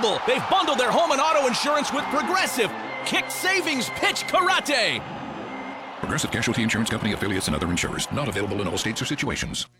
unbelievable! They've bundled their home and auto insurance with Progressive. Kick Savings Pitch Karate. Progressive Casualty Insurance Company, affiliates, and other insurers. Not available in all states or situations.